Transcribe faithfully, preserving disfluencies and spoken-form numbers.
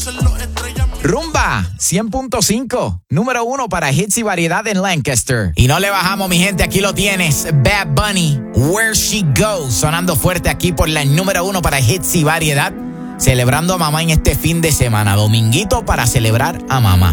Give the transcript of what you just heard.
Rumba cien punto cinco, número uno para hits y variedad en Lancaster. Y no le bajamos, mi gente, aquí lo tienes. Bad Bunny, Where She Goes, sonando fuerte aquí por la número uno para hits y variedad. Celebrando a mamá en este fin de semana. Dominguito para celebrar a mamá.